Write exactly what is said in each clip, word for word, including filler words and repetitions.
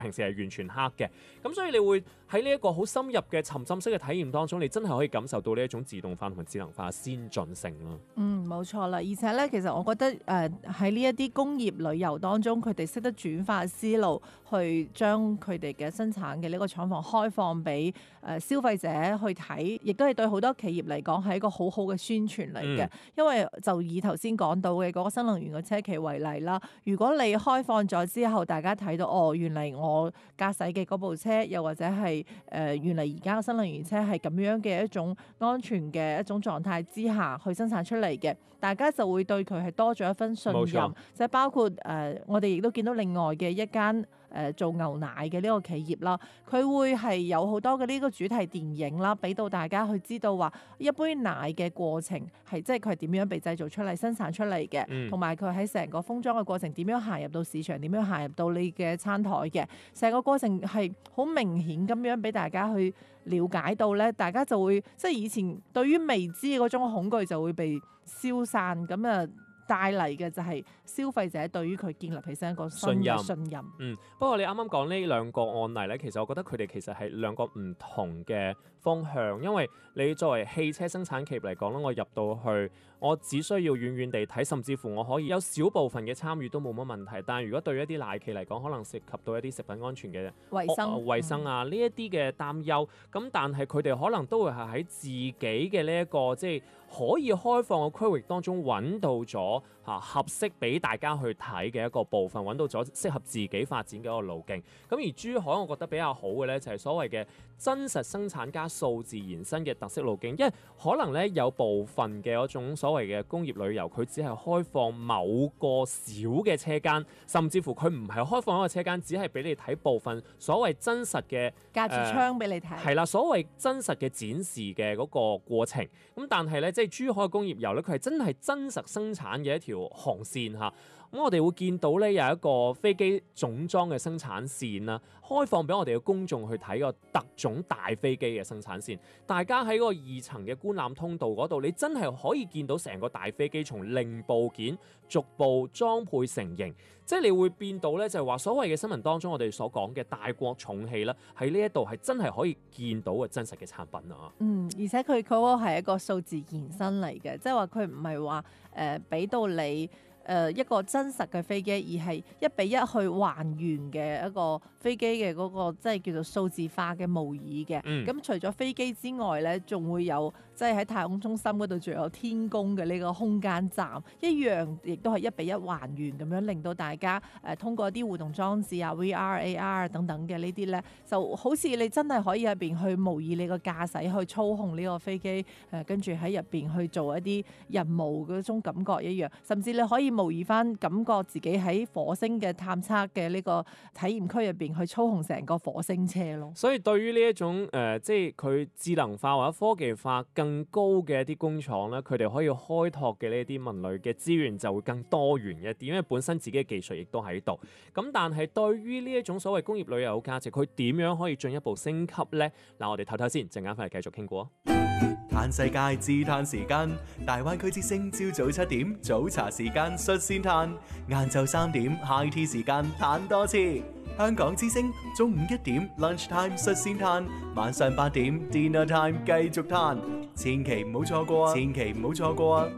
平時係完全黑嘅。咁所以你會喺呢一個好深入嘅沉浸式嘅體驗當中，你真係可以感受到呢一種自動化同埋智能化嘅先進性咯。 嗯，冇錯啦。而且咧，其實我覺得誒喺呢一啲工業旅遊當中，佢哋識得轉化思路，去將佢哋嘅生產嘅呢個廠房開放俾誒消費者去睇，亦都係對好多企業嚟講係一個好好嘅宣傳嚟嘅。嗯、因為就以頭先講到嘅嗰個新能源嘅車企為例啦，如果你開放咗之後，大家睇到哦，原嚟我駕駛嘅嗰部車，又或者係誒、呃、原嚟而家嘅新能源車係咁樣嘅一種安全嘅一種狀態之下去生產出嚟嘅，大家就會對佢係多咗一分信任。即係包括誒、呃，我哋亦都見到另外嘅一間誒、呃、做牛奶嘅呢個企業啦，佢會係有好多嘅呢個主題電影啦，俾到大家去知道話一杯奶嘅過程係即係佢係點樣被製造出嚟、生產出嚟嘅，同埋佢喺成個封裝嘅過程點樣行入到市場、點樣行入到你嘅餐台嘅，成個過程係好明顯咁樣俾大家去了解到咧，大家就會即係以前對於未知嘅嗰種恐懼就會被消散咁啊。帶嚟嘅就係消費者對於佢建立起身一個新嘅信任。信任嗯，不過你啱啱講呢兩個案例咧，其實我覺得佢哋其實係兩個唔同嘅方向，因為你作為汽車生產企業嚟講咧，我入到去，我只需要遠遠地睇，甚至乎我可以有少部分嘅參與都冇乜問題。但係如果對於一啲奶企嚟講，可能涉及到一啲食品安全嘅衞生、 衞、呃、生啊呢一啲嘅擔憂，咁但係佢哋可能都會係喺自己嘅呢一個即係可以開放嘅區域當中揾到咗嚇合適俾大家去睇嘅一個部分，揾到咗適合自己發展嘅一個路徑。咁而珠海我覺得比較好嘅咧，就係所謂嘅真實生產加數字延伸嘅特色路徑，因為可能咧有部分嘅嗰種所謂嘅工業旅遊，佢只係開放某個小嘅車間，甚至乎佢唔係開放一個車間，只係俾你睇部分所謂真實嘅隔住窗俾你睇。 係啦，所謂真實嘅展示嘅嗰個過程。咁但係咧，即係珠海工業遊咧，佢係真係真實生產嘅一條航線嚇。咁我哋會見到咧有一個飛機總裝嘅生產線啦，開放俾我哋嘅公眾去睇個特種大飛機嘅生產線。大家喺嗰個二層嘅觀覽通道嗰度，你真係可以見到成個大飛機從零部件逐步裝配成型。即係你會變到咧，就係話所謂嘅新聞當中我哋所講嘅大國重器啦，喺呢一度係真係可以見到嘅真實嘅產品啊！ 嗯，而且佢嗰個係一個數字延伸嚟嘅，即係話佢唔係話誒俾到你。誒、呃、一個真實嘅飛機，而係一比一去還原嘅一個飛機嘅嗰、那個即係叫做數字化嘅模擬嘅。咁、嗯、除咗飛機之外咧，仲會有即係喺太空中心嗰度仲有天宮嘅呢個空間站，一樣亦都係一比一還原咁樣，令到大家誒、呃、通過一啲互動裝置啊、V R、A R 等等嘅呢啲咧，就好似你真係可以入邊去模擬你個駕駛去操控呢個飛機，誒跟住喺入邊去做一啲任務嗰種感覺一樣，甚至你可以模擬翻感覺自己喺火星嘅探測嘅呢個體驗區入邊去操控成個火星車咯。 所以對於呢一種誒、呃，即係佢智能化或者科技化更高嘅一啲工廠咧，佢哋可以開拓嘅呢啲文類嘅資源就會更多元一啲，因為本身自己嘅技術亦都喺度。咁但係對於呢一種所謂工業旅遊嘅價值，佢點樣可以進一步升級呢？嗱，我哋唞唞先，陣間翻嚟繼續傾過。 嘆世界自嘆時間，大灣區之聲朝早七點早茶時間率先嘆，晏晝三點 high tea 時間嘆多次。香港之聲中午一點 lunch time 率先嘆，晚上八點 dinner time 繼續嘆，千祈唔好錯過啊！千祈唔好錯過啊！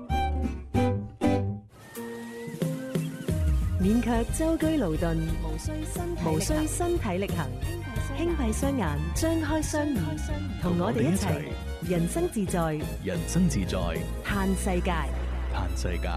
免卻舟車勞頓，無需身體無需身體力行，輕閉雙眼，張開雙耳，同我哋一齊人生自在， 人生自在， 嘆世界， 嘆世界。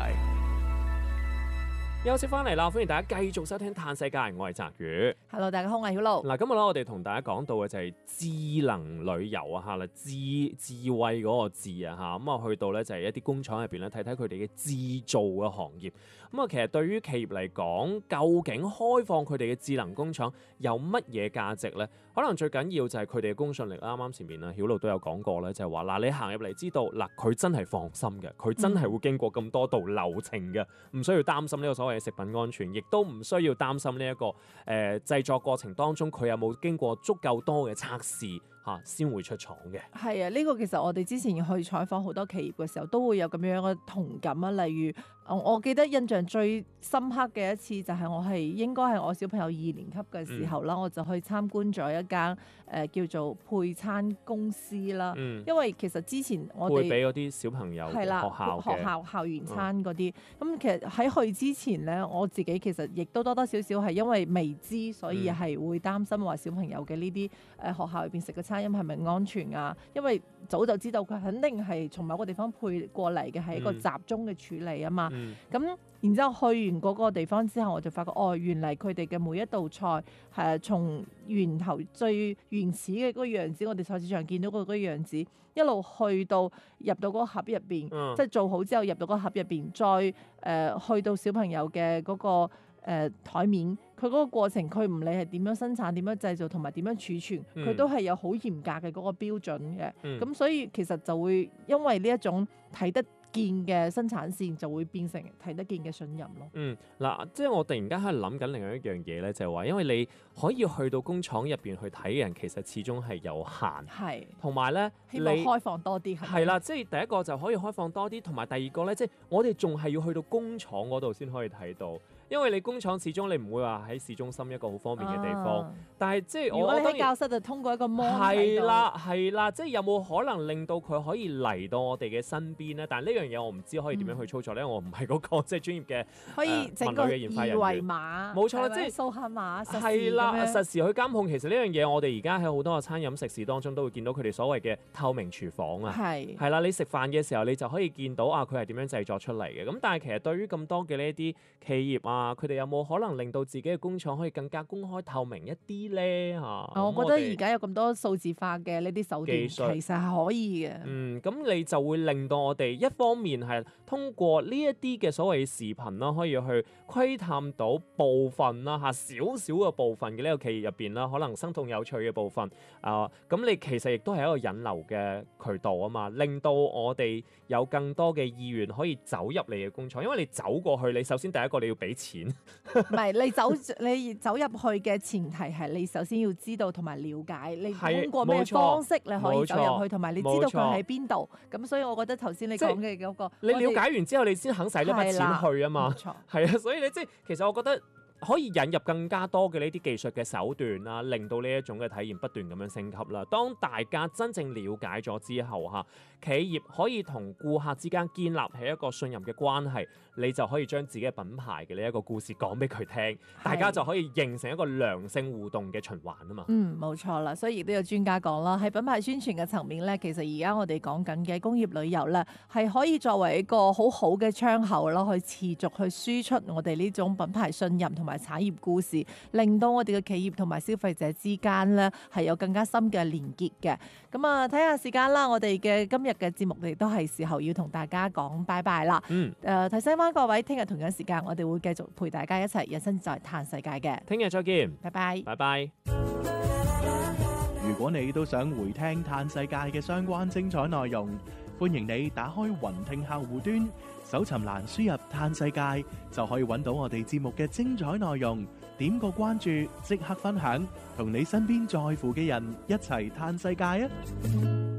休息翻嚟啦，歡迎大家繼續收聽《嘆世界》，我係澤宇。 Hello， 大家好，我係曉露。 嗱，今日咧我哋同大家講到嘅就係智能旅遊啊，嚇啦，智智慧嗰個智啊，嚇咁啊，去到咧就係一啲工廠入邊咧睇睇佢哋嘅製造嘅行業。咁啊，其實對於企業嚟講，究竟開放佢哋嘅智能工廠有乜嘢價值咧？可能最緊要就係佢哋嘅公信力。啱啱前面啊，曉露都有講過咧，就係話嗱，你行入嚟知道嗱，佢真係放心嘅，佢真係會經過咁多道流程嘅，唔需要擔心呢個所謂嘅食品安全，亦都唔需要擔心呢、這、一個誒、呃、製作過程當中佢有冇經過足夠多嘅測試嚇先會出廠嘅。 係啊，呢、個其實我哋之前去採訪好多企業嘅時候，都會有咁樣嘅同感啊。例如，我我記得印象最深刻嘅一次就係我係應該係我小朋友二年級嘅時候啦， 嗯、 我就去參觀咗一間誒、呃、叫做配餐公司啦。 嗯， 因為其實之前我哋會俾嗰啲小朋友係啦， 學校嘅學校校園餐嗰啲。咁、嗯、其實喺去之前咧，我自己其實亦都多多少少係因為未知，所以係會擔心話小朋友嘅呢啲誒學校入邊食嘅餐飲係咪安全啊？因為早就知道佢肯定係從某個地方配過嚟嘅，係一個集中嘅處理啊嘛。咁、 嗯然之後去完嗰個地方之後，我就發覺哦，原嚟佢哋嘅每一道菜係從源頭最原始嘅嗰個樣子，我哋菜市場見到嗰個樣子，一路去到入到嗰個盒入邊， 嗯、 即係做好之後入到嗰個盒入邊，再誒、呃、去到小朋友嘅嗰、嗰個誒台、呃、面，佢嗰個過程，佢唔理係點樣生產、點樣製造同埋點樣儲存，佢、嗯、都係有好嚴格嘅嗰個標準嘅。咁、嗯、所以其實就會因為呢一種睇得見嘅生產線就會變成睇得見嘅信任咯。 嗯，嗱，即係我突然間喺度諗緊另外一樣嘢咧，就係話，因為你可以去到工廠入邊去睇嘅人，其實始終係有限，係，同埋咧， 希望開放多啲， 係啦，即係第一個就可以開放多啲，同埋第二個咧，即係我哋仲係要去到工廠嗰度先可以睇到。因為你工廠始終你唔會話喺市中心一個好方便嘅地方，啊、但係即係我如果你喺教室就通過一個芒睇到， 係啦係啦，即係有冇可能令到佢可以嚟到我哋嘅身邊咧？但係呢樣嘢我唔知可以點樣去操作咧，嗯、因為我唔係嗰個即係專業嘅可以整個二維碼， 冇錯啦，即係掃下碼， 係啦，實時去監控。其實呢樣嘢我哋而家喺好多嘅餐飲食肆當中都會見到佢哋所謂嘅透明廚房啊，係係啦，你食飯嘅時候你就可以見到啊佢係點樣製作出嚟嘅。咁但係其實對於咁多嘅呢一啲企業啊，佢哋有冇可能令到自己嘅工廠可以更加公開透明一啲咧嚇？ 我覺得而家有咁多數字化嘅呢啲手段， 術其實係可以嘅。 嗯，咁你就會令到我哋一方面係通過呢一啲嘅所謂視頻啦，可以去窺探到部分啦嚇，少少嘅部分嘅呢個企業入邊啦，可能生動有趣嘅部分啊。咁、呃、你其實亦都係一個引流嘅渠道啊嘛，令到我哋有更多嘅意願可以走入你嘅工廠，因為你走過去，你首先第一個你要俾錢。 唔係，你走你走入去嘅前提係你首先要知道同埋了解，你通過咩方式你可以走入去，同埋你知道佢喺邊度。咁所以我覺得頭先你講嘅嗰個， 你了解完之後，你先肯使呢筆錢去啊嘛。冇錯，係啊，所以你即係其實我覺得可以引入更加多嘅呢啲技術嘅手段啦，令到呢一種嘅體驗不斷咁樣升級啦。當大家真正了解咗之後嚇，企業可以同顧客之間建立起一個信任嘅關係，你就可以將自己嘅品牌嘅呢一個故事講俾佢聽，大家就可以形成一個良性互動嘅循環啊嘛。 嗯，冇錯啦，所以亦都有專家講啦，喺品牌宣傳嘅層面咧，其實而家我哋講緊嘅工業旅遊咧，係可以作為一個好好嘅窗口咯，去持續去輸出我哋呢種品牌信任同埋產業故事，令到我哋嘅企業同埋消費者之間咧係有更加深嘅連結嘅。咁啊，睇下時間啦，我哋嘅今日嘅節目亦都係時候要同大家講拜拜啦。嗯。誒、呃，提醒翻各位，聽日同樣時間我哋會繼續陪大家一齊人生在嘆世界嘅。 聽日再見。 拜拜。 拜拜。 如果你都想回聽嘆世界嘅相關精彩內容，歡迎你打開雲聽客戶端，搜尋欄輸入嘆世界，就可以揾到我哋節目嘅精彩內容。點個關注，即刻分享，同你身邊在乎嘅人一齊嘆世界啊！